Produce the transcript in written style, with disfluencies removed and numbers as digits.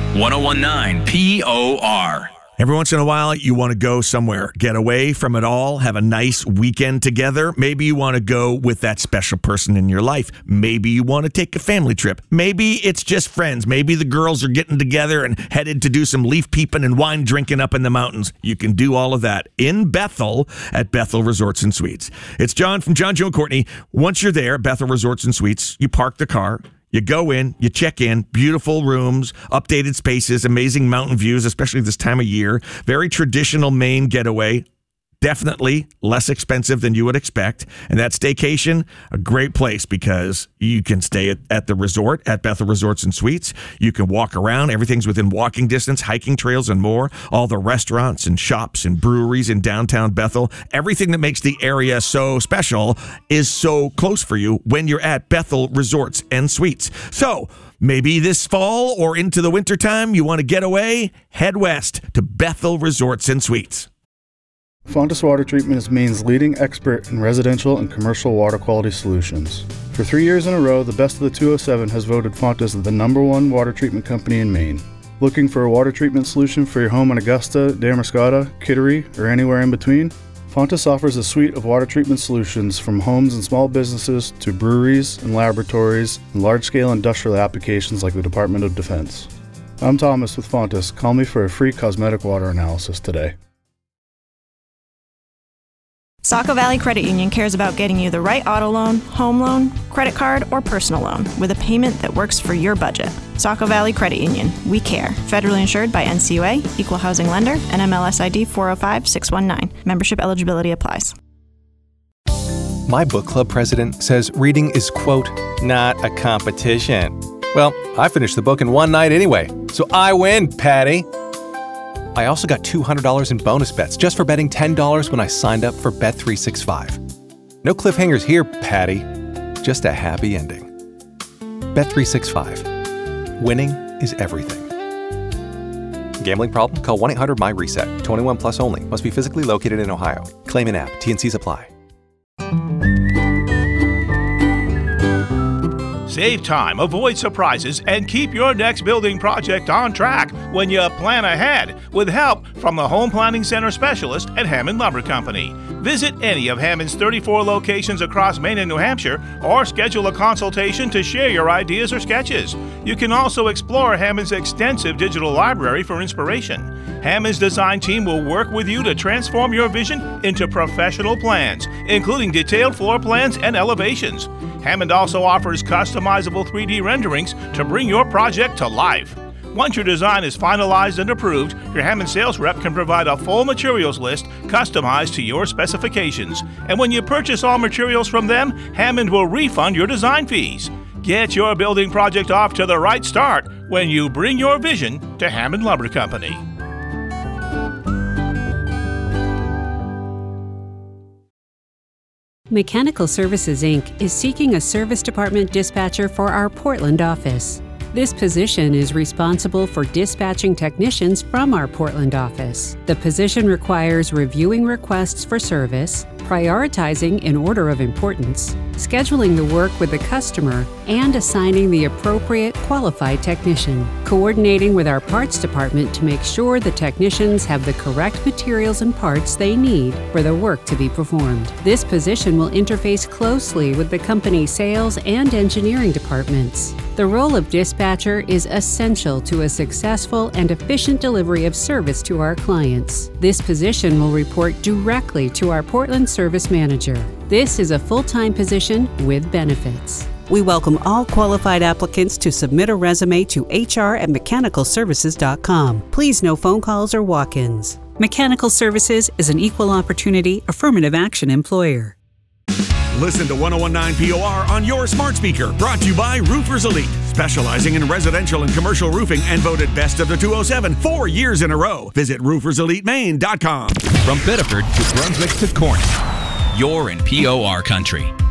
1019 POR. Every once in a while, you want to go somewhere, get away from it all, have a nice weekend together. Maybe you want to go with that special person in your life. Maybe you want to take a family trip. Maybe it's just friends. Maybe the girls are getting together and headed to do some leaf peeping and wine drinking up in the mountains. You can do all of that in Bethel at Bethel Resorts and Suites. It's John from John, Joe, and Courtney. Once you're there at Bethel Resorts and Suites, you park the car. You go in, you check in, beautiful rooms, updated spaces, amazing mountain views, especially this time of year. Very traditional Maine getaway. Definitely less expensive than you would expect. And that staycation, a great place because you can stay at the resort at Bethel Resorts and Suites. You can walk around. Everything's within walking distance, hiking trails and more. All the restaurants and shops and breweries in downtown Bethel. Everything that makes the area so special is so close for you when you're at Bethel Resorts and Suites. So maybe this fall or into the wintertime, you want to get away? Head west to Bethel Resorts and Suites. Fontis Water Treatment is Maine's leading expert in residential and commercial water quality solutions. For 3 years in a row, the Best of the 207 has voted Fontis the #1 water treatment company in Maine. Looking for a water treatment solution for your home in Augusta, Damariscotta, Kittery, or anywhere in between? Fontis offers a suite of water treatment solutions from homes and small businesses to breweries and laboratories and large-scale industrial applications like the Department of Defense. I'm Thomas with Fontis. Call me for a free cosmetic water analysis today. Saco Valley Credit Union cares about getting you the right auto loan, home loan, credit card, or personal loan with a payment that works for your budget. Saco Valley Credit Union. We care. Federally insured by NCUA, Equal Housing Lender, NMLS ID 405619. Membership eligibility applies. My book club president says reading is, quote, not a competition. Well, I finished the book in one night anyway, so I win, Patty. I also got $200 in bonus bets just for betting $10 when I signed up for Bet365. No cliffhangers here, Patty. Just a happy ending. Bet365. Winning is everything. Gambling problem? Call 1-800-MY-RESET. 21 plus only. Must be physically located in Ohio. Claim in app. T&Cs apply. Save time, avoid surprises, and keep your next building project on track when you plan ahead with help from the Home Planning Center specialist at Hammond Lumber Company. Visit any of Hammond's 34 locations across Maine and New Hampshire or schedule a consultation to share your ideas or sketches. You can also explore Hammond's extensive digital library for inspiration. Hammond's design team will work with you to transform your vision into professional plans, including detailed floor plans and elevations. Hammond also offers customizable 3D renderings to bring your project to life. Once your design is finalized and approved, your Hammond sales rep can provide a full materials list customized to your specifications. And when you purchase all materials from them, Hammond will refund your design fees. Get your building project off to the right start when you bring your vision to Hammond Lumber Company. Mechanical Services, Inc. is seeking a service department dispatcher for our Portland office. This position is responsible for dispatching technicians from our Portland office. The position requires reviewing requests for service, prioritizing in order of importance, scheduling the work with the customer, and assigning the appropriate qualified technician, coordinating with our parts department to make sure the technicians have the correct materials and parts they need for the work to be performed. This position will interface closely with the company's sales and engineering departments. The role of dispatcher is essential to a successful and efficient delivery of service to our clients. This position will report directly to our Portland Service Manager. This is a full-time position with benefits. We welcome all qualified applicants to submit a resume to hr@mechanicalservices.com. Please no phone calls or walk-ins. Mechanical Services is an equal opportunity affirmative action employer. Listen to 1019 POR on your smart speaker. Brought to you by Roofers Elite, specializing in residential and commercial roofing and voted Best of the 207 4 years in a row. Visit rooferselitemaine.com. From Biddeford to Brunswick to Corning, you're in POR country.